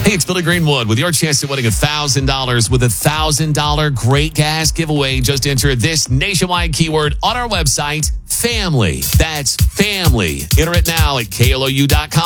Hey, it's Billy Greenwood with your chance at winning $1,000 with $1,000 Great Gas giveaway. Just enter this nationwide keyword on our website, family. That's family. Enter it now at KLOU.com.